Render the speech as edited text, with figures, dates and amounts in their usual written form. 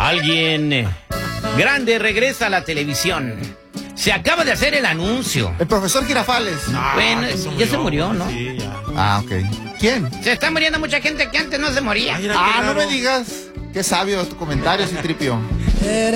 Alguien grande regresa a la televisión. Se acaba de hacer el anuncio. El profesor Girafales. No, Bueno, que ya se murió, ¿no? Sí, ya. Ah, ok. ¿Quién? Se está muriendo mucha gente que antes no se moría. Ay, era Ah, qué no raro. me digas. Qué sabio tu comentario, Citripio.